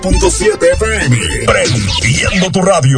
107.7 FM. Prendiendo tu radio.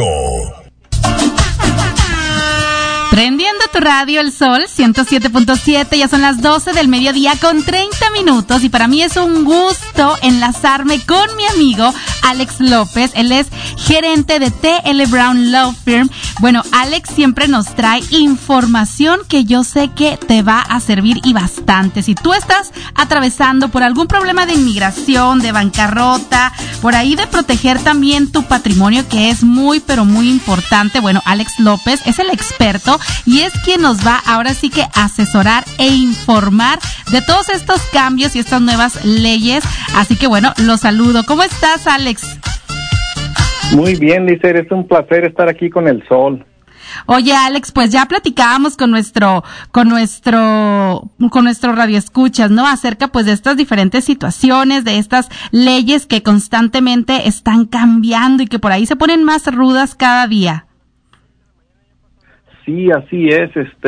Prendiendo tu radio, El Sol 107.7, ya son las 12 del mediodía con 30 minutos y para mí es un gusto enlazarme con mi amigo Alex López. Él es gerente de T.L. Brown Law Firm. Bueno, Alex siempre nos trae información que yo sé que te va a servir y bastante. Si tú estás atravesando por algún problema de inmigración, de bancarrota, por ahí de proteger también tu patrimonio, que es muy, pero muy importante, bueno, Alex López es el experto y es quien nos va ahora sí que asesorar e informar de todos estos cambios y estas nuevas leyes. Así que bueno, lo saludo. ¿Cómo estás, Alex? Muy bien, Lizer, es un placer estar aquí con El Sol. Oye, Alex, pues ya platicábamos con nuestro radioescuchas, ¿no? Acerca pues de estas diferentes situaciones, de estas leyes que constantemente están cambiando y que por ahí se ponen más rudas cada día. Sí, así es.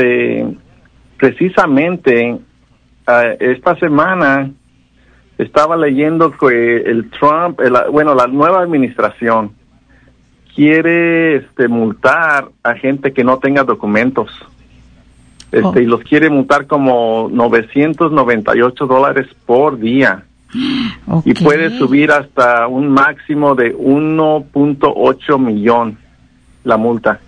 Precisamente esta semana estaba leyendo que la nueva administración quiere multar a gente que no tenga documentos. Y los quiere multar como $998 por día. Okay. Y puede subir hasta un máximo de 1.8 millón la multa.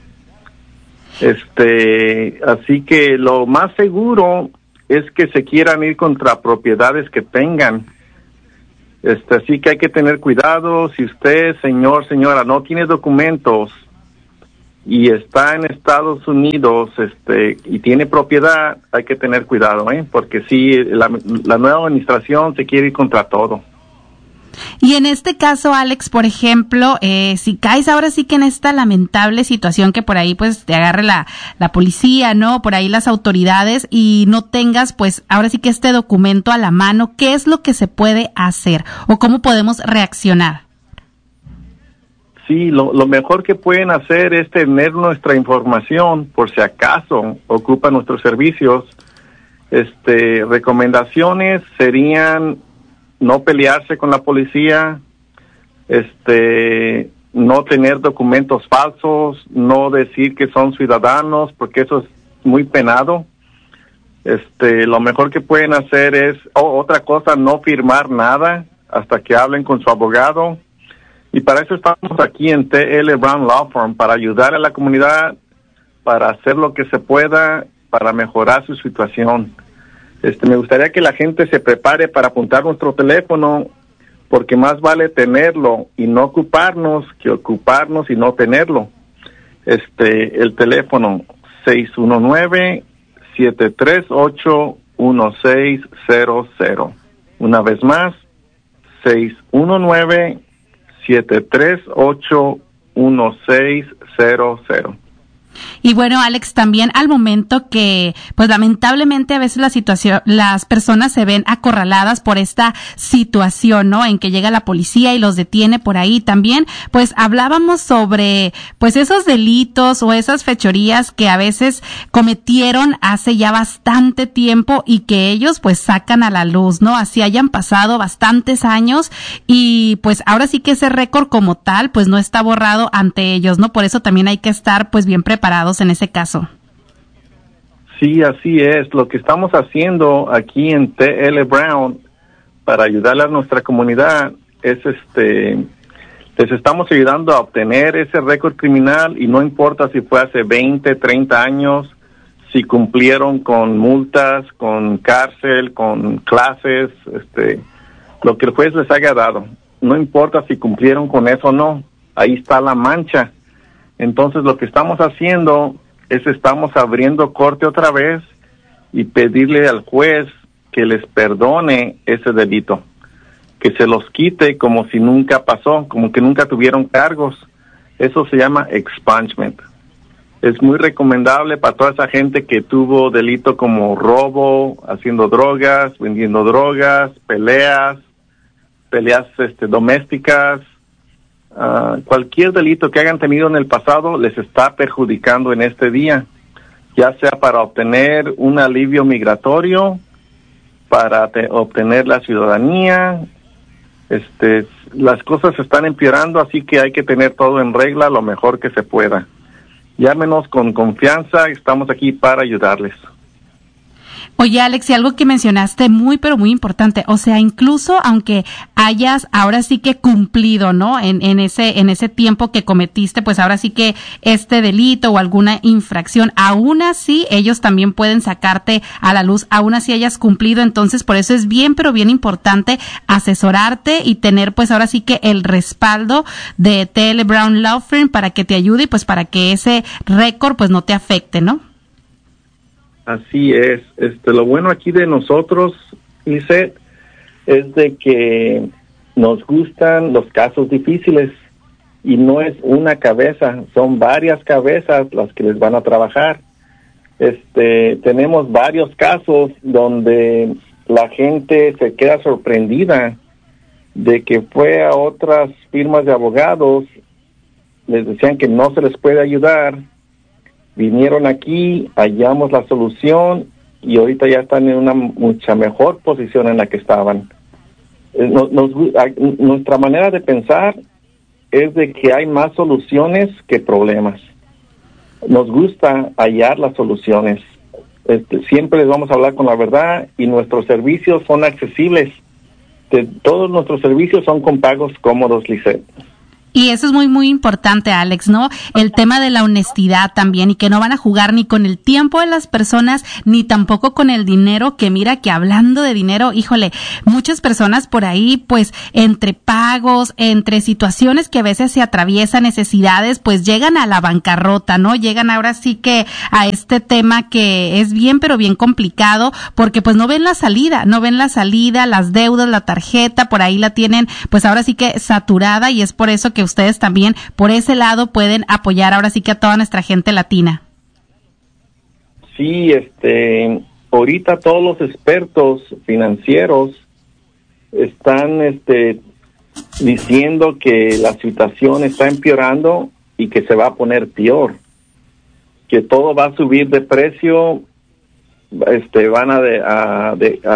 Así que lo más seguro es que se quieran ir contra propiedades que tengan. Así que hay que tener cuidado. Si usted, señora, no tiene documentos y está en Estados Unidos, y tiene propiedad, hay que tener cuidado, porque sí, la nueva administración se quiere ir contra todo. Y en este caso, Alex, por ejemplo, si caes ahora sí que en esta lamentable situación que por ahí pues te agarre la policía, ¿no? Por ahí las autoridades y no tengas pues ahora sí que este documento a la mano, ¿qué es lo que se puede hacer o cómo podemos reaccionar? Sí, lo mejor que pueden hacer es tener nuestra información por si acaso ocupan nuestros servicios. Recomendaciones serían no pelearse con la policía, no tener documentos falsos, no decir que son ciudadanos, porque eso es muy penado. Lo mejor que pueden hacer es, otra cosa, no firmar nada hasta que hablen con su abogado. Y para eso estamos aquí en T.L. Brown Law Firm, para ayudar a la comunidad, para hacer lo que se pueda para mejorar su situación. Me gustaría que la gente se prepare para apuntar nuestro teléfono, porque más vale tenerlo y no ocuparnos que ocuparnos y no tenerlo. El teléfono 619-738-1600. Una vez más, 619-738-1600. Y bueno, Alex, también al momento que, pues lamentablemente a veces las personas se ven acorraladas por esta situación, ¿no? En que llega la policía y los detiene por ahí también, pues hablábamos sobre, pues esos delitos o esas fechorías que a veces cometieron hace ya bastante tiempo y que ellos pues sacan a la luz, ¿no? Así hayan pasado bastantes años y pues ahora sí que ese récord como tal, pues no está borrado ante ellos, ¿no? Por eso también hay que estar pues bien preparados en ese caso. Sí, así es. Lo que estamos haciendo aquí en T.L. Brown para ayudarle a nuestra comunidad es les estamos ayudando a obtener ese récord criminal y no importa si fue hace 20, 30 años, si cumplieron con multas, con cárcel, con clases, lo que el juez les haya dado. No importa si cumplieron con eso o no, ahí está la mancha. Entonces lo que estamos haciendo es estamos abriendo corte otra vez y pedirle al juez que les perdone ese delito, que se los quite como si nunca pasó, como que nunca tuvieron cargos. Eso se llama expungement. Es muy recomendable para toda esa gente que tuvo delito como robo, haciendo drogas, vendiendo drogas, peleas domésticas. Cualquier delito que hayan tenido en el pasado les está perjudicando en este día, ya sea para obtener un alivio migratorio, para obtener la ciudadanía, las cosas se están empeorando, así que hay que tener todo en regla lo mejor que se pueda. Llámenos con confianza, estamos aquí para ayudarles. Oye, Alex, y algo que mencionaste pero muy importante, o sea, incluso aunque hayas ahora sí que cumplido, ¿no? En ese tiempo que cometiste, pues ahora sí que este delito o alguna infracción, aún así ellos también pueden sacarte a la luz, aún así hayas cumplido. Entonces, por eso es bien, pero bien importante asesorarte y tener pues ahora sí que el respaldo de T.L. Brown Law Firm para que te ayude y pues para que ese récord pues no te afecte, ¿no? Así es. Lo bueno aquí de nosotros, Lisette, es de que nos gustan los casos difíciles y no es una cabeza, son varias cabezas las que les van a trabajar. Tenemos varios casos donde la gente se queda sorprendida de que fue a otras firmas de abogados, les decían que no se les puede ayudar. Vinieron aquí, hallamos la solución y ahorita ya están en una mucha mejor posición en la que estaban. Nuestra manera de pensar es de que hay más soluciones que problemas. Nos gusta hallar las soluciones. Siempre les vamos a hablar con la verdad y nuestros servicios son accesibles. Todos nuestros servicios son con pagos cómodos, Lisette. Y eso es muy, muy importante, Alex, ¿no? El tema de la honestidad también y que no van a jugar ni con el tiempo de las personas ni tampoco con el dinero, que mira que hablando de dinero, híjole, muchas personas por ahí, pues, entre pagos, entre situaciones que a veces se atraviesan, necesidades, pues llegan a la bancarrota, ¿no? Llegan ahora sí que a este tema que es bien, pero bien complicado porque pues no ven la salida, las deudas, la tarjeta, por ahí la tienen, pues ahora sí que saturada y es por eso que ustedes también por ese lado pueden apoyar ahora sí que a toda nuestra gente latina. Sí, ahorita todos los expertos financieros están diciendo que la situación está empeorando y que se va a poner peor, que todo va a subir de precio, van a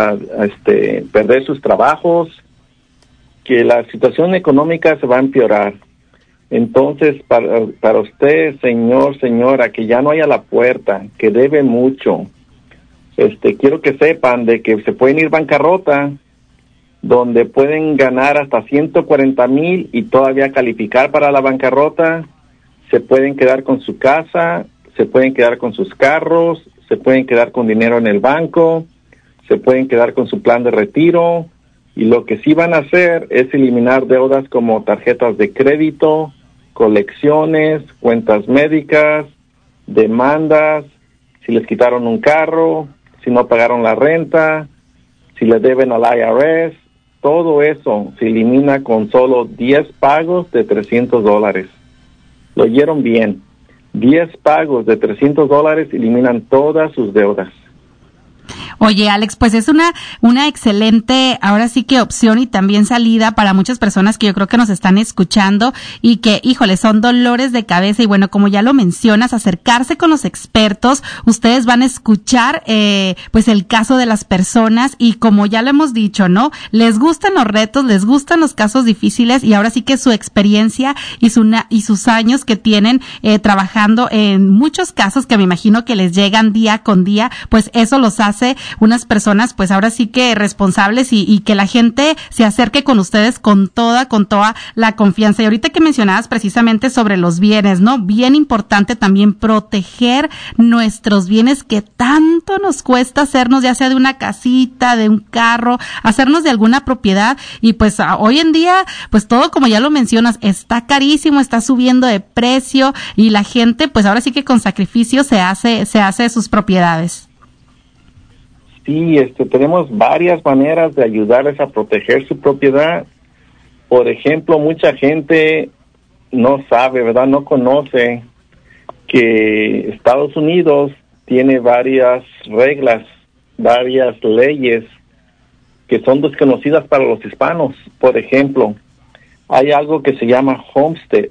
perder sus trabajos, que la situación económica se va a empeorar. Entonces, para usted, señora, que ya no haya la puerta, que debe mucho, quiero que sepan de que se pueden ir bancarrota, donde pueden ganar hasta 140,000 y todavía calificar para la bancarrota. Se pueden quedar con su casa, se pueden quedar con sus carros, se pueden quedar con dinero en el banco, se pueden quedar con su plan de retiro. Y lo que sí van a hacer es eliminar deudas como tarjetas de crédito, colecciones, cuentas médicas, demandas, si les quitaron un carro, si no pagaron la renta, si le deben al IRS. Todo eso se elimina con solo 10 pagos de $300. Lo oyeron bien. 10 pagos de $300 eliminan todas sus deudas. Oye, Alex, pues es una excelente, ahora sí que opción y también salida para muchas personas que yo creo que nos están escuchando y que, híjole, son dolores de cabeza y bueno, como ya lo mencionas, acercarse con los expertos, ustedes van a escuchar, pues el caso de las personas y como ya lo hemos dicho, ¿no? Les gustan los retos, les gustan los casos difíciles y ahora sí que su experiencia y sus años que tienen trabajando en muchos casos que me imagino que les llegan día con día, pues eso los hace unas personas pues ahora sí que responsables y que la gente se acerque con ustedes con toda la confianza. Y ahorita que mencionabas precisamente sobre los bienes, ¿no? Bien importante también proteger nuestros bienes que tanto nos cuesta hacernos, ya sea de una casita, de un carro, hacernos de alguna propiedad y pues hoy en día pues todo como ya lo mencionas está carísimo, está subiendo de precio y la gente pues ahora sí que con sacrificio se hace de sus propiedades. Sí, tenemos varias maneras de ayudarles a proteger su propiedad. Por ejemplo, mucha gente no sabe, ¿verdad? No conoce que Estados Unidos tiene varias reglas, varias leyes que son desconocidas para los hispanos. Por ejemplo, hay algo que se llama homestead,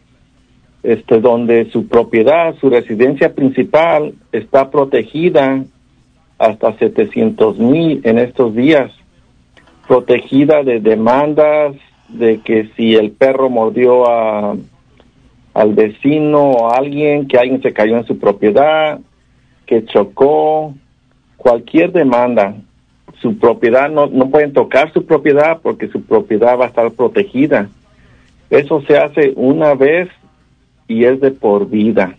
donde su propiedad, su residencia principal está protegida hasta 700,000 en estos días, protegida de demandas, de que si el perro mordió al vecino o a alguien, que alguien se cayó en su propiedad, que chocó, cualquier demanda, su propiedad, no pueden tocar su propiedad porque su propiedad va a estar protegida. Eso se hace una vez y es de por vida.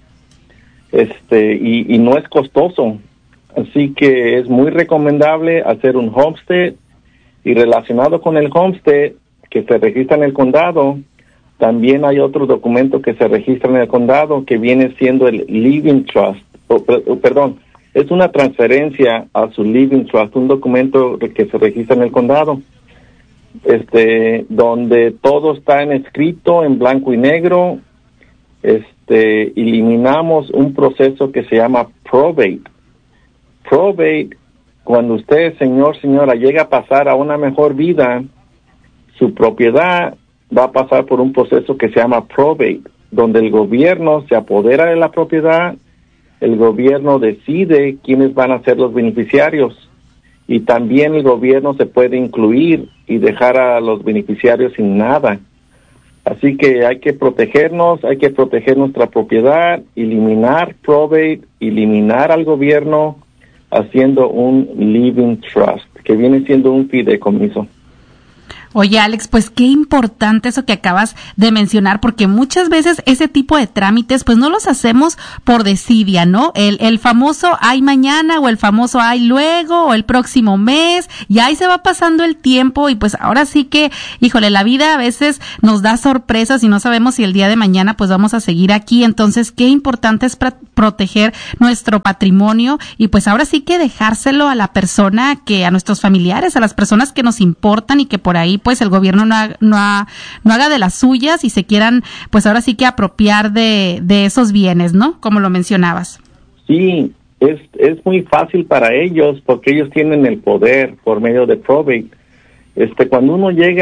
Y no es costoso. Así que es muy recomendable hacer un homestead, y relacionado con el homestead que se registra en el condado, también hay otro documento que se registra en el condado que viene siendo el Living Trust. Es una transferencia a su Living Trust, un documento que se registra en el condado, donde todo está en escrito en blanco y negro. Eliminamos un proceso que se llama probate. Probate, cuando usted, señora, llega a pasar a una mejor vida, su propiedad va a pasar por un proceso que se llama probate, donde el gobierno se apodera de la propiedad, el gobierno decide quiénes van a ser los beneficiarios, y también el gobierno se puede incluir y dejar a los beneficiarios sin nada. Así que hay que protegernos, hay que proteger nuestra propiedad, eliminar probate, eliminar al gobierno, haciendo un living trust, que viene siendo un fideicomiso. Oye, Alex, pues qué importante eso que acabas de mencionar, porque muchas veces ese tipo de trámites, pues no los hacemos por desidia, ¿no? El famoso ay mañana, o el famoso ay luego, o el próximo mes, y ahí se va pasando el tiempo, y pues ahora sí que, híjole, la vida a veces nos da sorpresas y no sabemos si el día de mañana pues vamos a seguir aquí. Entonces, qué importante es proteger nuestro patrimonio, y pues ahora sí que dejárselo a la persona a nuestros familiares, a las personas que nos importan, y que por ahí pues el gobierno no haga de las suyas y se quieran pues ahora sí que apropiar de esos bienes, ¿no? Como lo mencionabas. Sí, es muy fácil para ellos porque ellos tienen el poder por medio de probate. Cuando uno llega